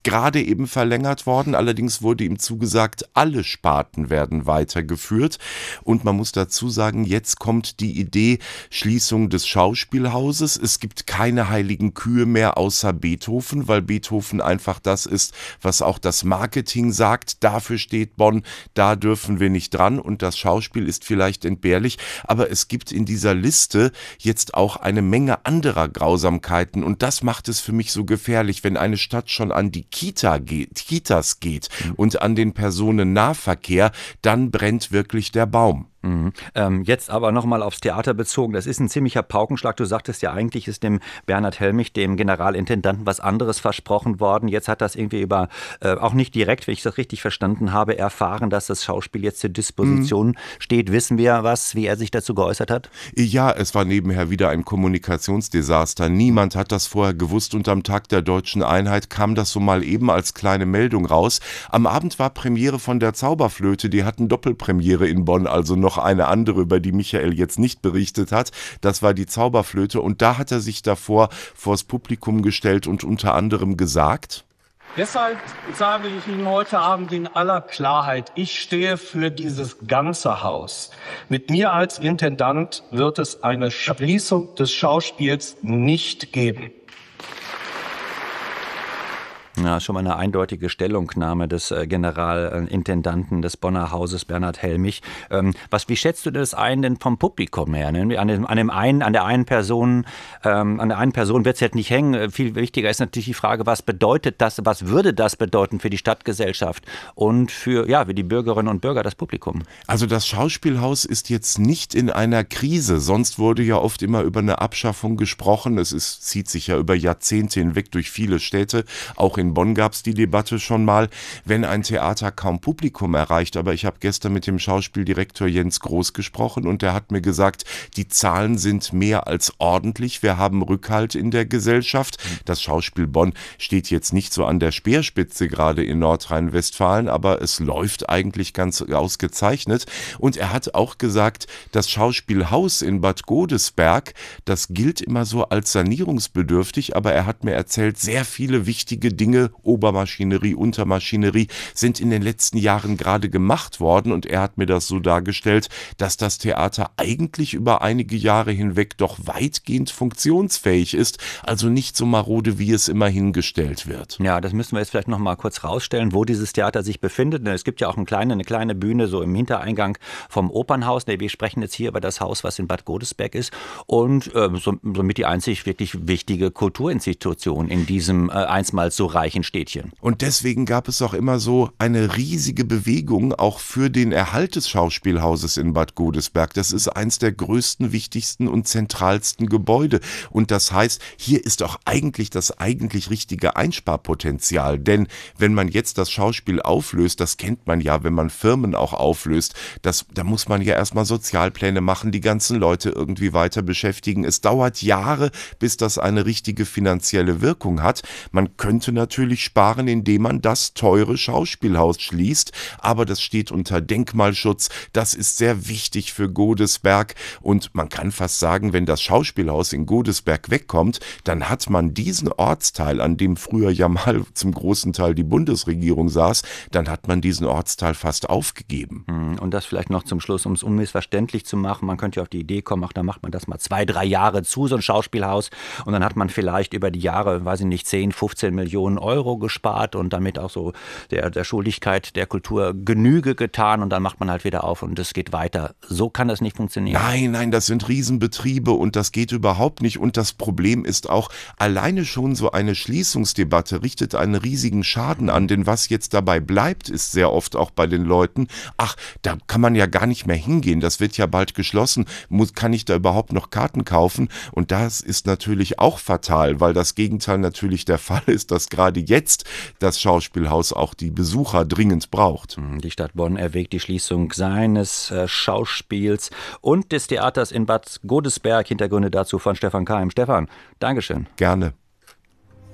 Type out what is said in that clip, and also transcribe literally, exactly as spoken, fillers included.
gerade eben verlängert worden. Allerdings wurde ihm zugesagt, alle Sparten werden weitergeführt. Und man muss dazu sagen, jetzt kommt die Idee Schließung des Schauspielhauses. Es gibt keine heiligen Kühe mehr außer Beethoven, weil Beethoven einfach das ist, was auch das Marketing sagt. Dafür steht Bonn, da dürfen wir nicht dran. Und das Schauspiel ist vielleicht entbehrlich. Aber es gibt in dieser Liste jetzt auch eine Menge anderer Grausamkeiten. Und das macht es für mich so gefährlich, wenn eine Stadt schon an die Kita geht, Kitas geht und an den Personennahverkehr, dann brennt wirklich der Baum. Mhm. Ähm, jetzt aber nochmal aufs Theater bezogen. Das ist ein ziemlicher Paukenschlag. Du sagtest ja, eigentlich ist dem Bernhard Helmich, dem Generalintendanten, was anderes versprochen worden. Jetzt hat das irgendwie über, äh, auch nicht direkt, wenn ich das richtig verstanden habe, erfahren, dass das Schauspiel jetzt zur Disposition mhm. steht. Wissen wir was, wie er sich dazu geäußert hat? Ja, es war nebenher wieder ein Kommunikationsdesaster. Niemand hat das vorher gewusst und am Tag der Deutschen Einheit kam das so mal eben als kleine Meldung raus. Am Abend war Premiere von der Zauberflöte. Die hatten Doppelpremiere in Bonn, also noch eine andere, über die Michael jetzt nicht berichtet hat. Das war die Zauberflöte und da hat er sich davor vors Publikum gestellt und unter anderem gesagt: Deshalb sage ich Ihnen heute Abend in aller Klarheit, ich stehe für dieses ganze Haus. Mit mir als Intendant wird es eine Schließung des Schauspiels nicht geben. Ja, schon mal eine eindeutige Stellungnahme des äh, Generalintendanten des Bonner Hauses, Bernhard Helmich. Ähm, was, wie schätzt du das ein denn vom Publikum her? Ne? An, dem, an, dem einen, an der einen Person, ähm, an der einen Person wird es jetzt nicht hängen. Viel wichtiger ist natürlich die Frage, was bedeutet das, was würde das bedeuten für die Stadtgesellschaft und für, ja, für die Bürgerinnen und Bürger, das Publikum? Also das Schauspielhaus ist jetzt nicht in einer Krise. Sonst wurde ja oft immer über eine Abschaffung gesprochen. Es ist, zieht sich ja über Jahrzehnte hinweg durch viele Städte, auch in Bonn gab es die Debatte schon mal, wenn ein Theater kaum Publikum erreicht. Aber ich habe gestern mit dem Schauspieldirektor Jens Groß gesprochen und der hat mir gesagt, die Zahlen sind mehr als ordentlich. Wir haben Rückhalt in der Gesellschaft. Das Schauspiel Bonn steht jetzt nicht so an der Speerspitze gerade in Nordrhein-Westfalen, aber es läuft eigentlich ganz ausgezeichnet. Und er hat auch gesagt, das Schauspielhaus in Bad Godesberg, das gilt immer so als sanierungsbedürftig, aber er hat mir erzählt, sehr viele wichtige Dinge, Obermaschinerie, Untermaschinerie, sind in den letzten Jahren gerade gemacht worden und er hat mir das so dargestellt, dass das Theater eigentlich über einige Jahre hinweg doch weitgehend funktionsfähig ist, also nicht so marode, wie es immer hingestellt wird. Ja, das müssen wir jetzt vielleicht noch mal kurz rausstellen, wo dieses Theater sich befindet. Es gibt ja auch eine kleine, eine kleine Bühne so im Hintereingang vom Opernhaus. Wir sprechen jetzt hier über das Haus, was in Bad Godesberg ist und äh, somit die einzig wirklich wichtige Kulturinstitution in diesem äh, einstmals so reichen Städtchen. Und deswegen gab es auch immer so eine riesige Bewegung auch für den Erhalt des Schauspielhauses in Bad Godesberg. Das ist eins der größten, wichtigsten und zentralsten Gebäude. Und das heißt, hier ist auch eigentlich das eigentlich richtige Einsparpotenzial. Denn wenn man jetzt das Schauspiel auflöst, das kennt man ja, wenn man Firmen auch auflöst, das, da muss man ja erstmal Sozialpläne machen, die ganzen Leute irgendwie weiter beschäftigen. Es dauert Jahre, bis das eine richtige finanzielle Wirkung hat. Man könnte natürlich sparen, indem man das teure Schauspielhaus schließt, aber das steht unter Denkmalschutz. Das ist sehr wichtig für Godesberg und man kann fast sagen, wenn das Schauspielhaus in Godesberg wegkommt, dann hat man diesen Ortsteil, an dem früher ja mal zum großen Teil die Bundesregierung saß, dann hat man diesen Ortsteil fast aufgegeben. Und das vielleicht noch zum Schluss, um es unmissverständlich zu machen. Man könnte ja auf die Idee kommen, ach, dann macht man das mal zwei, drei Jahre zu, so ein Schauspielhaus, und dann hat man vielleicht über die Jahre, weiß ich nicht, zehn, fünfzehn Millionen Euro gespart und damit auch so der, der Schuldigkeit der Kultur Genüge getan und dann macht man halt wieder auf und es geht weiter. So kann das nicht funktionieren. Nein, nein, das sind Riesenbetriebe und das geht überhaupt nicht und das Problem ist auch, alleine schon so eine Schließungsdebatte richtet einen riesigen Schaden an, denn was jetzt dabei bleibt, ist sehr oft auch bei den Leuten, ach, da kann man ja gar nicht mehr hingehen, das wird ja bald geschlossen, muss, kann ich da überhaupt noch Karten kaufen? Und das ist natürlich auch fatal, weil das Gegenteil natürlich der Fall ist, dass gerade jetzt das Schauspielhaus auch die Besucher dringend braucht. Die Stadt Bonn erwägt die Schließung seines äh, Schauspiels und des Theaters in Bad Godesberg. Hintergründe dazu von Stefan Keim. Stefan, Dankeschön. Gerne.